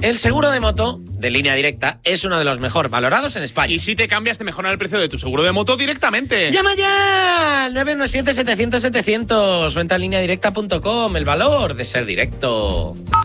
El seguro de moto de Línea Directa es uno de los mejor valorados en España. Y si te cambias, te mejoran el precio de tu seguro de moto directamente. ¡Llama ya! 917-700-700. Venta en lineadirecta.com. El valor de ser directo.